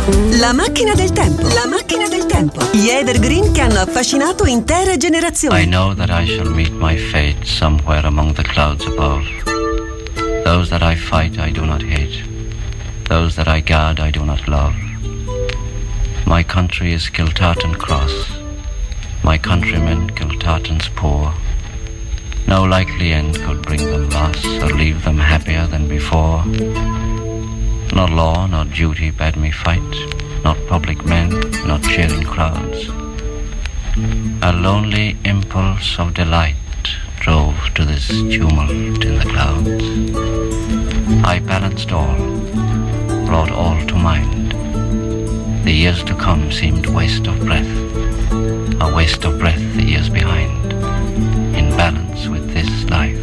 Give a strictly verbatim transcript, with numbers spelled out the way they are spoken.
La macchina del tempo. La macchina del tempo. Gli evergreen che hanno affascinato intere generazioni. I know that I shall meet my fate somewhere among the clouds above. Those that I fight I do not hate. Those that I guard I do not love. My country is Kiltartan Cross. My countrymen Kiltartans poor. No likely end could bring them loss or leave them happier than before. Not law, nor duty bade me fight, not public men, not cheering crowds. A lonely impulse of delight drove to this tumult in the clouds. I balanced all, brought all to mind. The years to come seemed waste of breath, a waste of breath the years behind, in balance with this life.